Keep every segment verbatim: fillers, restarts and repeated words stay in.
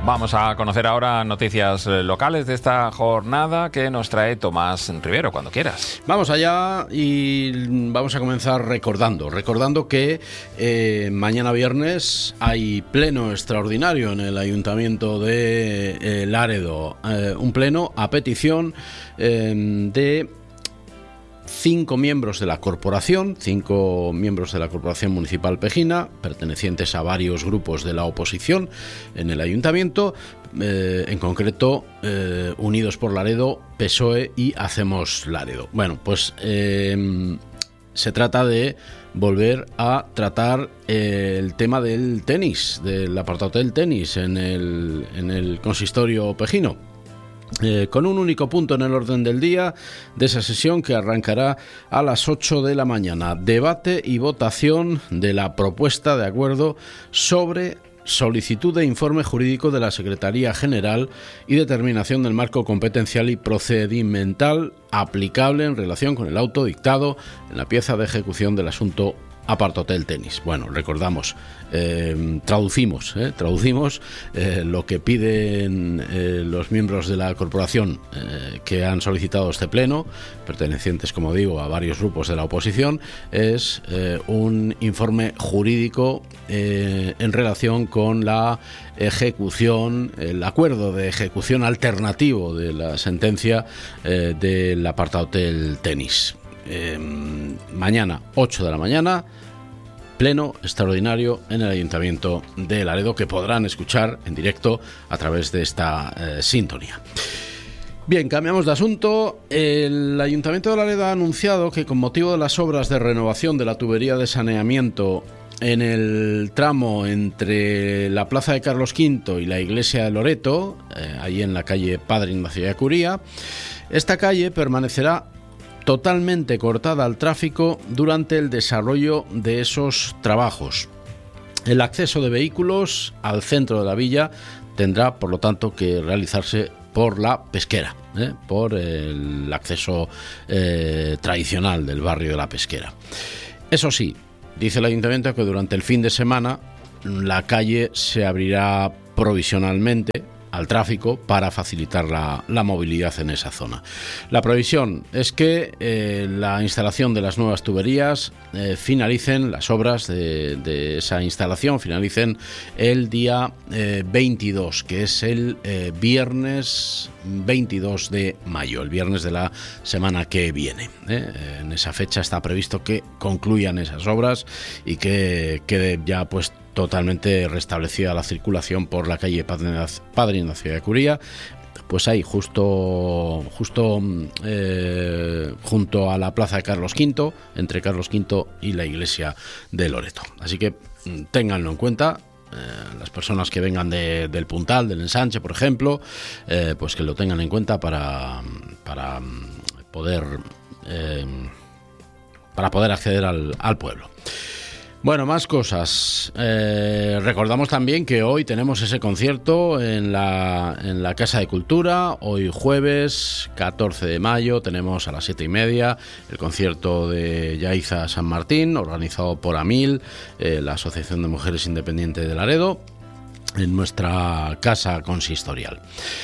Vamos a conocer ahora noticias locales de esta jornada que nos trae Tomás Rivero, cuando quieras. Vamos allá y vamos a comenzar recordando, recordando que eh, mañana viernes hay pleno extraordinario en el Ayuntamiento de eh, Laredo, eh, un pleno a petición eh, de cinco miembros de la corporación, cinco miembros de la Corporación Municipal Pejina, pertenecientes a varios grupos de la oposición en el ayuntamiento, eh, en concreto eh, Unidos por Laredo, P S O E y Hacemos Laredo. Bueno, pues eh, se trata de volver a tratar eh, el tema del tenis, del apartado del tenis en el, en el consistorio pejino. Eh, con un único punto en el orden del día de esa sesión que arrancará a las ocho de la mañana. Debate y votación de la propuesta de acuerdo sobre solicitud de informe jurídico de la Secretaría General y determinación del marco competencial y procedimental aplicable en relación con el auto dictado en la pieza de ejecución del asunto Apartotel Tenis. Bueno, recordamos, eh, traducimos, eh, traducimos eh, lo que piden eh, los miembros de la corporación eh, que han solicitado este pleno, pertenecientes, como digo, a varios grupos de la oposición, es eh, un informe jurídico eh, en relación con la ejecución, el acuerdo de ejecución alternativo de la sentencia eh, del Apartotel Tenis. Eh, mañana, ocho de la mañana, pleno extraordinario en el Ayuntamiento de Laredo, que podrán escuchar en directo a través de esta eh, sintonía. Bien, cambiamos de asunto. El Ayuntamiento de Laredo ha anunciado que con motivo de las obras de renovación de la tubería de saneamiento en el tramo entre la Plaza de Carlos quinto y la Iglesia de Loreto, eh, ahí en la calle Padre Ignacio de Acuría, esta calle permanecerá totalmente cortada al tráfico durante el desarrollo de esos trabajos. El acceso de vehículos al centro de la villa tendrá, por lo tanto, que realizarse por la Pesquera, ¿eh? por el acceso eh, tradicional del barrio de la Pesquera. Eso sí, dice el ayuntamiento que durante el fin de semana la calle se abrirá provisionalmente al tráfico para facilitar la, la movilidad en esa zona. La previsión es que eh, la instalación de las nuevas tuberías eh, finalicen, las obras de, de esa instalación finalicen el día eh, veintidós, que es el eh, viernes veintidós de mayo, el viernes de la semana que viene. ¿eh? En esa fecha está previsto que concluyan esas obras y que quede ya pues totalmente restablecida la circulación por la calle Padre Ignacio de Acuría, pues ahí justo justo eh, junto a la Plaza de Carlos quinto, entre Carlos quinto y la Iglesia de Loreto. Así que ténganlo en cuenta. Eh, las personas que vengan de, del Puntal, del Ensanche, por ejemplo, eh, pues que lo tengan en cuenta para, para poder eh, para poder acceder al, al pueblo. Bueno, más cosas. Eh, recordamos también que hoy tenemos ese concierto en la, en la Casa de Cultura. Hoy jueves catorce de mayo tenemos a las siete y media el concierto de Yaiza San Martín, organizado por AMIL, eh, la Asociación de Mujeres Independientes de Laredo, en nuestra casa consistorial.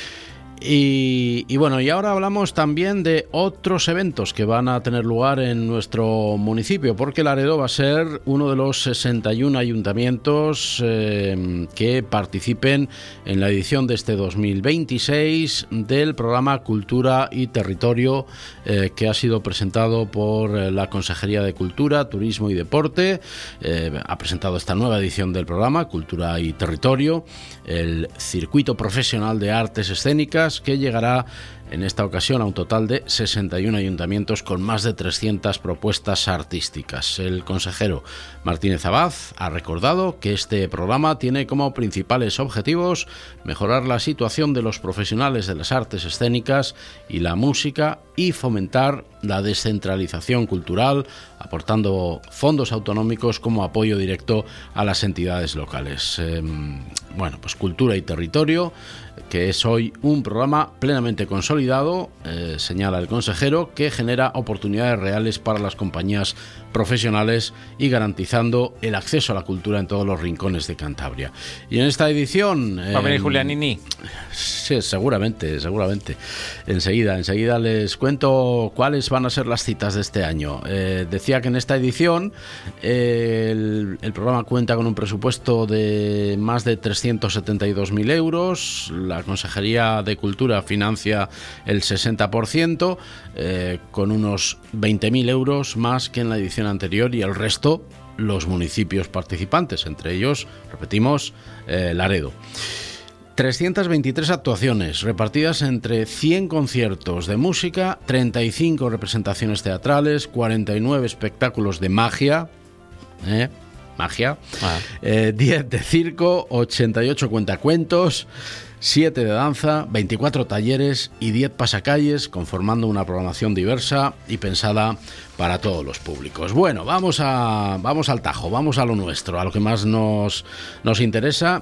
Y, y bueno, y ahora hablamos también de otros eventos que van a tener lugar en nuestro municipio, porque Laredo va a ser uno de los sesenta y uno ayuntamientos eh, que participen en la edición de este dos mil veintiséis del programa Cultura y Territorio, eh, que ha sido presentado por la Consejería de Cultura, Turismo y Deporte. Eh, ha presentado esta nueva edición del programa Cultura y Territorio, el Circuito Profesional de Artes Escénicas, que llegará en esta ocasión a un total de sesenta y uno ayuntamientos con más de trescientas propuestas artísticas. El consejero Martínez Abad ha recordado que este programa tiene como principales objetivos mejorar la situación de los profesionales de las artes escénicas y la música y fomentar la descentralización cultural, aportando fondos autonómicos como apoyo directo a las entidades locales. Eh, bueno, pues Cultura y Territorio, que es hoy un programa plenamente consolidado, eh, señala el consejero, que genera oportunidades reales para las compañías profesionales y garantizando el acceso a la cultura en todos los rincones de Cantabria. Y en esta edición... ¿Va a venir eh, Julianini? Sí, seguramente, seguramente. Enseguida, enseguida les cuento cuáles van a ser las citas de este año. Eh, decía que en esta edición eh, el, el programa cuenta con un presupuesto de más de trescientos setenta y dos mil euros. La Consejería de Cultura financia el sesenta por ciento, eh, con unos veinte mil euros más que en la edición anterior, y el resto los municipios participantes, entre ellos, repetimos, eh, Laredo. trescientas veintitrés actuaciones repartidas entre cien conciertos de música, treinta y cinco representaciones teatrales, cuarenta y nueve espectáculos de magia, ¿eh? magia, ah. eh, diez de circo, ochenta y ocho cuentacuentos, siete de danza, veinticuatro talleres y diez pasacalles, conformando una programación diversa y pensada para todos los públicos. Bueno, vamos a vamos al tajo, vamos a lo nuestro, a lo que más nos, nos interesa,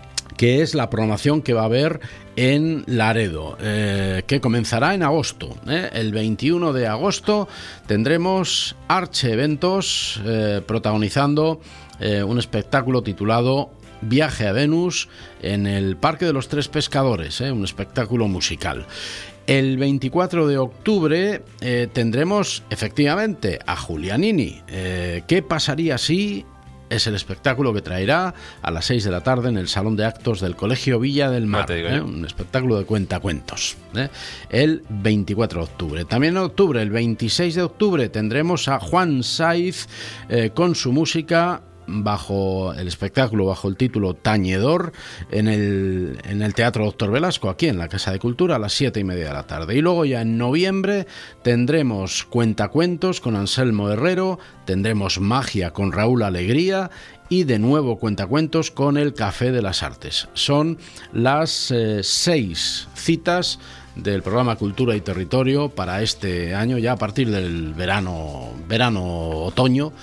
que es la programación que va a haber en Laredo, eh, que comenzará en agosto. ¿eh? El veintiuno de agosto tendremos Arche Eventos eh, protagonizando eh, un espectáculo titulado Viaje a Venus en el Parque de los Tres Pescadores, ¿eh? un espectáculo musical. El veinticuatro de octubre eh, tendremos efectivamente a Julianini. Eh, ¿Qué pasaría si...? Es el espectáculo que traerá a las seis de la tarde en el Salón de Actos del Colegio Villa del Mar. ¿eh? Un espectáculo de cuentacuentos. ¿eh? El veinticuatro de octubre. También en octubre, el veintiséis de octubre, tendremos a Juan Saiz eh, con su música bajo el espectáculo, bajo el título Tañedor, en el, en el Teatro Doctor Velasco, aquí en la Casa de Cultura, a las siete y media de la tarde. Y luego ya en noviembre tendremos Cuentacuentos con Anselmo Herrero, tendremos Magia con Raúl Alegría y de nuevo Cuentacuentos con el Café de las Artes. Son las eh, seis citas del programa Cultura y Territorio para este año, ya a partir del verano, verano-otoño,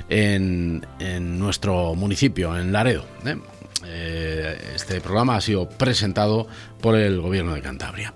en, en nuestro municipio, en Laredo. ¿eh? Eh, este programa ha sido presentado por el Gobierno de Cantabria.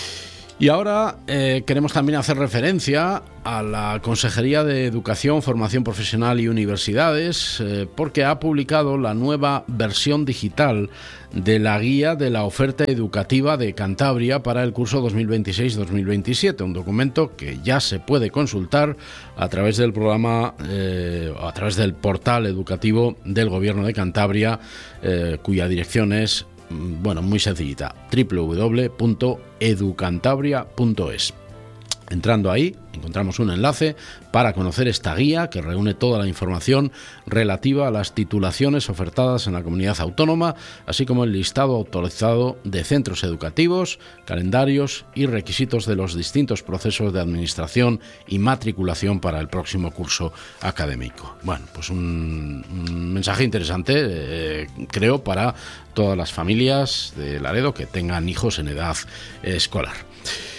Y ahora eh, queremos también hacer referencia a la Consejería de Educación, Formación Profesional y Universidades, eh, porque ha publicado la nueva versión digital de la guía de la oferta educativa de Cantabria para el curso dos mil veintiséis dos mil veintisiete, un documento que ya se puede consultar a través del programa, eh, a través del portal educativo del Gobierno de Cantabria, eh, cuya dirección es, bueno, muy sencillita, doble u doble u doble u punto educantabria punto es. Entrando ahí, encontramos un enlace para conocer esta guía que reúne toda la información relativa a las titulaciones ofertadas en la comunidad autónoma, así como el listado actualizado de centros educativos, calendarios y requisitos de los distintos procesos de administración y matriculación para el próximo curso académico. Bueno, pues un, un mensaje interesante, eh, creo, para todas las familias de Laredo que tengan hijos en edad escolar.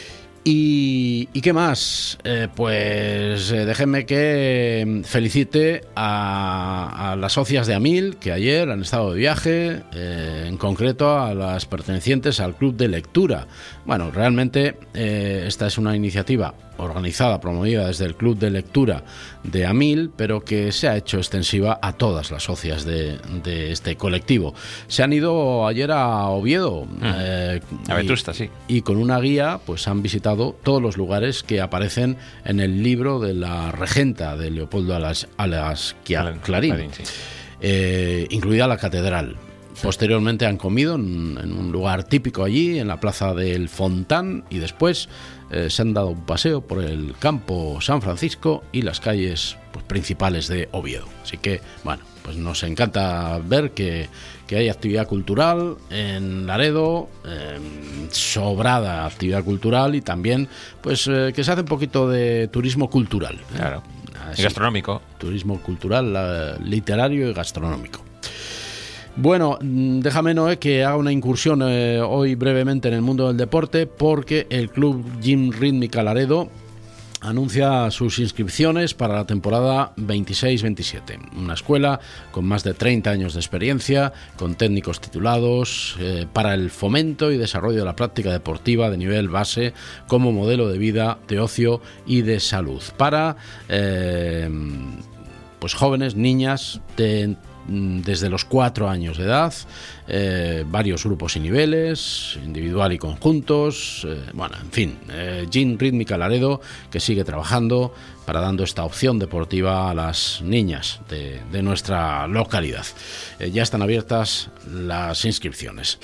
¿Y, ¿Y qué más? Eh, pues eh, déjenme que felicite a, a las socias de Amil, que ayer han estado de viaje, eh, en concreto a las pertenecientes al Club de Lectura. Bueno, realmente eh, esta es una iniciativa organizada, promovida desde el Club de Lectura de Amil, pero que se ha hecho extensiva a todas las socias de, de este colectivo. Se han ido ayer a Oviedo, mm. eh, a Vetusta, sí. Y con una guía pues han visitado todos los lugares que aparecen en el libro de la regenta de Leopoldo Alas, Alas Clarín, Clarín sí. eh, incluida la catedral. Posteriormente han comido en, en un lugar típico allí, en la plaza del Fontán, y después eh, se han dado un paseo por el campo San Francisco y las calles pues, principales de Oviedo. Así que, bueno, pues nos encanta ver que, que hay actividad cultural en Laredo, eh, sobrada actividad cultural, y también pues eh, que se hace un poquito de turismo cultural. ¿eh? Claro. Así, y gastronómico. Turismo cultural, la, literario y gastronómico. Bueno, déjame, Noé, que haga una incursión eh, hoy brevemente en el mundo del deporte, porque el Club Gym Rítmica Laredo anuncia sus inscripciones para la temporada veintiséis veintisiete. Una escuela con más de treinta años de experiencia, con técnicos titulados, eh, para el fomento y desarrollo de la práctica deportiva de nivel base como modelo de vida, de ocio y de salud. Para eh, pues jóvenes, niñas de desde los cuatro años de edad, eh, varios grupos y niveles, individual y conjuntos, eh, bueno, en fin, eh, Gym Rítmica Laredo, que sigue trabajando para dando esta opción deportiva a las niñas de, de nuestra localidad. Eh, ya están abiertas las inscripciones.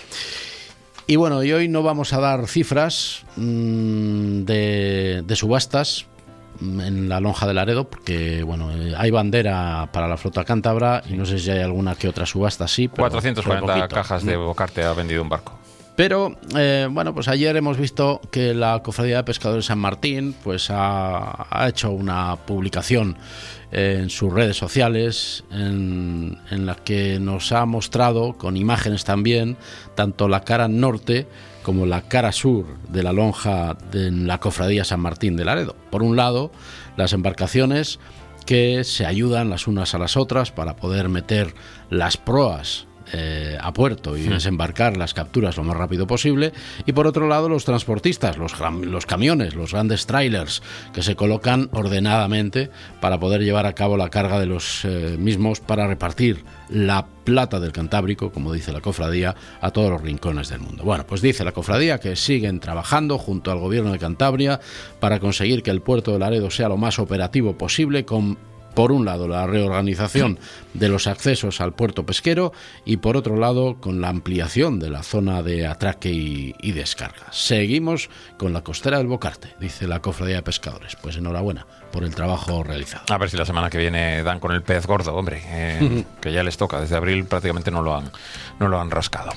Y bueno, y hoy no vamos a dar cifras mmm, de, de subastas en la lonja de Laredo, porque bueno, hay bandera para la flota cántabra y no sé si hay alguna que otra subasta, sí, pero cuatrocientas cuarenta cajas de Bocarte ha vendido un barco. Pero eh, bueno, pues ayer hemos visto que la Cofradía de Pescadores San Martín pues ha, ha hecho una publicación en sus redes sociales en, en la que nos ha mostrado con imágenes también tanto la cara norte como la cara sur de la lonja de la Cofradía San Martín de Laredo. Por un lado, las embarcaciones que se ayudan las unas a las otras para poder meter las proas eh, a puerto y sí. desembarcar las capturas lo más rápido posible, y por otro lado los transportistas, los, los camiones, los grandes trailers que se colocan ordenadamente para poder llevar a cabo la carga de los eh, mismos para repartir la plata del Cantábrico, como dice la cofradía, a todos los rincones del mundo. Bueno, pues dice la cofradía que siguen trabajando junto al gobierno de Cantabria para conseguir que el puerto de Laredo sea lo más operativo posible, con por un lado la reorganización de los accesos al puerto pesquero y por otro lado con la ampliación de la zona de atraque y, y descarga. Seguimos con la costera del Bocarte, dice la Cofradía de Pescadores. Pues enhorabuena por el trabajo realizado. A ver si la semana que viene dan con el pez gordo, hombre, eh, que ya les toca. Desde abril prácticamente no lo han, no lo han rascado.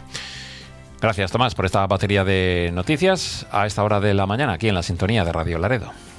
Gracias, Tomás, por esta batería de noticias a esta hora de la mañana aquí en la sintonía de Radio Laredo.